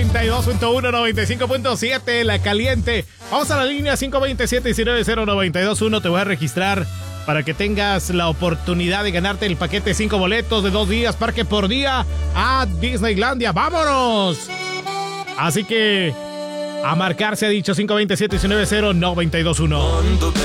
92.1, 95.7, La Caliente. Vamos a la línea 527-190921. Te voy a registrar para que tengas la oportunidad de ganarte el paquete 5 boletos de 2 días, parque por día a Disneylandia. ¡Vámonos! Así que a marcar se ha dicho 527-190921.